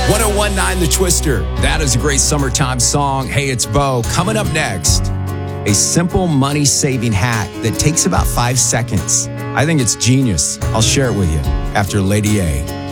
1019 The Twister. That is a great summertime song. Hey, it's Bo. Coming up next, a simple money saving hack that takes about 5 seconds. I think it's genius. I'll share it with you after Lady A.